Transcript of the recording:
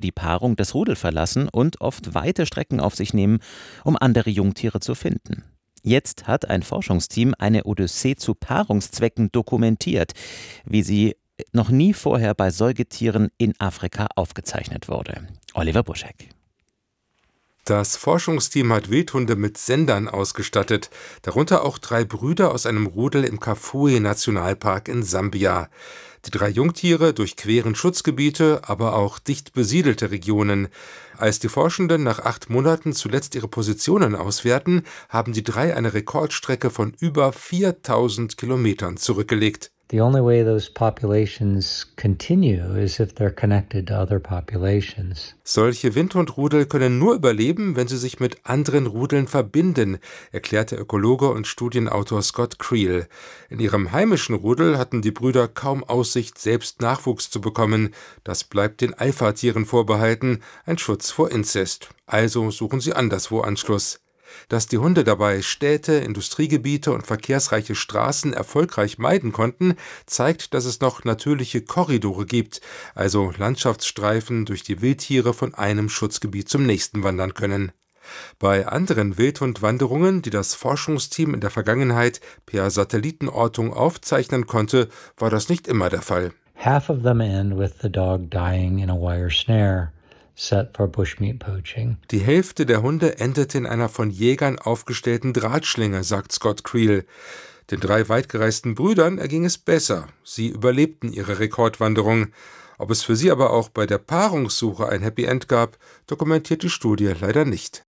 die Paarung das Rudel verlassen und oft weite Strecken auf sich nehmen, um andere Jungtiere zu finden. Jetzt hat ein Forschungsteam eine Odyssee zu Paarungszwecken dokumentiert, wie sie noch nie vorher bei Säugetieren in Afrika aufgezeichnet wurde. Oliver Buschek. Das Forschungsteam hat Wildhunde mit Sendern ausgestattet, darunter auch 3 Brüder aus einem Rudel im Kafue-Nationalpark in Sambia. Die 3 Jungtiere durchqueren Schutzgebiete, aber auch dicht besiedelte Regionen. Als die Forschenden nach 8 Monaten zuletzt ihre Positionen auswerten, haben die 3 eine Rekordstrecke von über 4000 Kilometern zurückgelegt. The only way those populations continue is if they're connected to other populations. Solche Windhundrudel können nur überleben, wenn sie sich mit anderen Rudeln verbinden, erklärte Ökologe und Studienautor Scott Creel. In ihrem heimischen Rudel hatten die Brüder kaum Aussicht, selbst Nachwuchs zu bekommen. Das bleibt den Alpha-Tieren vorbehalten, ein Schutz vor Inzest. Also suchen sie anderswo Anschluss. Dass die Hunde dabei Städte, Industriegebiete und verkehrsreiche Straßen erfolgreich meiden konnten, zeigt, dass es noch natürliche Korridore gibt, also Landschaftsstreifen, durch die Wildtiere von einem Schutzgebiet zum nächsten wandern können. Bei anderen Wildhundwanderungen, die das Forschungsteam in der Vergangenheit per Satellitenortung aufzeichnen konnte, war das nicht immer der Fall. Half of them end with the dog dying in a wire snare set for bushmeat poaching. Die Hälfte der Hunde endete in einer von Jägern aufgestellten Drahtschlinge, sagt Scott Creel. Den 3 weitgereisten Brüdern erging es besser. Sie überlebten ihre Rekordwanderung. Ob es für sie aber auch bei der Paarungssuche ein Happy End gab, dokumentiert die Studie leider nicht.